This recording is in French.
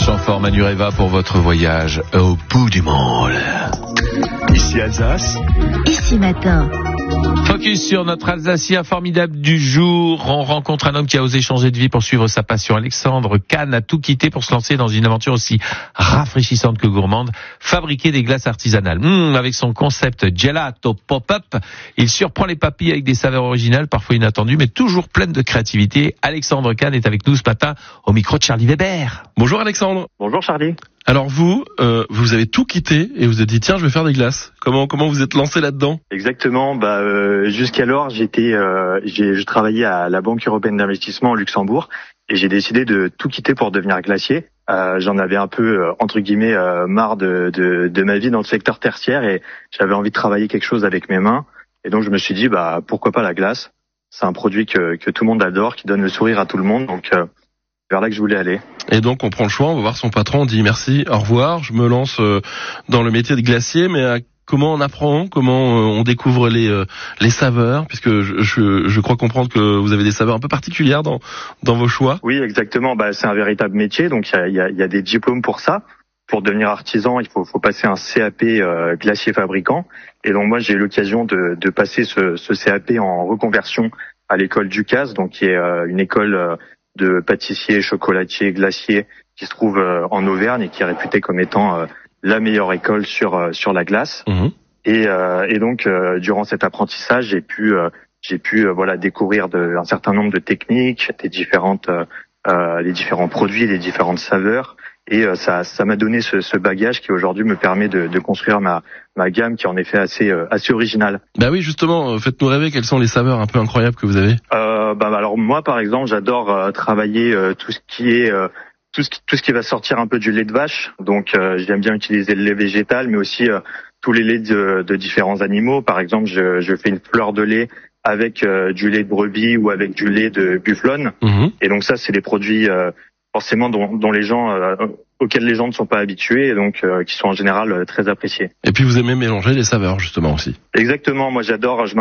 marche en forme, Manureva, pour votre voyage au bout du monde. Ici Alsace. Ici Matin. Focus sur notre Alsacien formidable du jour. On rencontre un homme qui a osé changer de vie pour suivre sa passion. Alexandre Kahn a tout quitté pour se lancer dans une aventure aussi rafraîchissante que gourmande, fabriquer des glaces artisanales. Avec son concept Gelato Pop-Up, il surprend les papilles avec des saveurs originales, parfois inattendues, mais toujours pleines de créativité. Alexandre Kahn est avec nous ce matin au micro de Charlie Weber. Bonjour Alexandre. Bonjour Charlie. Alors vous avez tout quitté et vous avez dit tiens je vais faire des glaces. Comment vous êtes lancé là-dedans? Exactement. Jusqu'alors je travaillais à la Banque européenne d'investissement au Luxembourg et j'ai décidé de tout quitter pour devenir glacier. J'en avais un peu entre guillemets marre de ma vie dans le secteur tertiaire et j'avais envie de travailler quelque chose avec mes mains. Et donc je me suis dit pourquoi pas la glace. C'est un produit que tout le monde adore, qui donne le sourire à tout le monde. Donc vers là que je voulais aller. Et donc on prend le choix, on va voir son patron, on dit merci, au revoir, je me lance dans le métier de glacier, mais comment on apprend, comment on découvre les saveurs, puisque je crois comprendre que vous avez des saveurs un peu particulières dans vos choix. Oui, exactement. C'est un véritable métier, donc il y a des diplômes pour ça. Pour devenir artisan, il faut passer un CAP glacier fabricant. Et donc moi j'ai eu l'occasion de passer ce CAP en reconversion à l'école Ducasse, donc qui est une école de pâtissier, chocolatier, glacier qui se trouve en Auvergne et qui est réputée comme étant la meilleure école sur la glace. Mmh. Et donc durant cet apprentissage, j'ai pu découvrir un certain nombre de techniques, les différents produits, les différentes saveurs. Et ça m'a donné ce bagage qui aujourd'hui me permet de construire ma gamme qui est en effet assez originale. Bah oui, justement, faites-nous rêver, quelles sont les saveurs un peu incroyables que vous avez? Alors moi par exemple, j'adore travailler tout ce qui va sortir un peu du lait de vache. Donc j'aime bien utiliser le lait végétal, mais aussi tous les laits de différents animaux. Par exemple, je fais une fleur de lait avec du lait de brebis ou avec du lait de bufflonne. Mmh. Et donc ça, c'est des produits forcément dont les gens auxquels les gens ne sont pas habitués et donc qui sont en général très appréciés. Et puis vous aimez mélanger les saveurs justement aussi. Exactement, moi j'adore, je